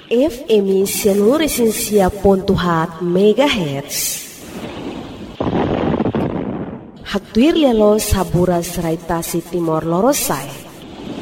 FM Sianuresinsia.hat MHz. Haktuir lelo sabura serai Tasik Timor Lorosai.